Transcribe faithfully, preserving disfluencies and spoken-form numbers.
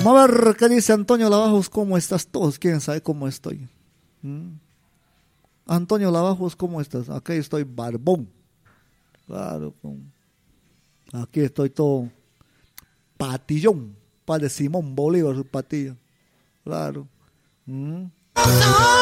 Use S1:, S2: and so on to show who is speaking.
S1: Vamos a ver qué dice Antonio Lavajos. ¿Cómo estás? Todos quieren saber cómo estoy. ¿Mm? Antonio Lavajos, ¿cómo estás? Aquí estoy barbón. Claro. Aquí estoy todo patillón. Padre Simón Bolívar, su patilla. Claro. ¿Mm?